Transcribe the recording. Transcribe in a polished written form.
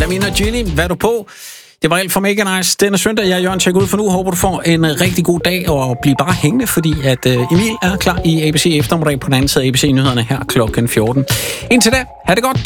Lamina Gilly, hvad er du på? Det var alt for Mega Nice denne søndag. Jeg er Jørgen, tjek ud for nu. Håber du får en rigtig god dag, og bliv bare hængende, fordi at Emil er klar i ABC eftermiddag på den anden side af ABC-nyhederne her klokken 14. Indtil da, ha' det godt!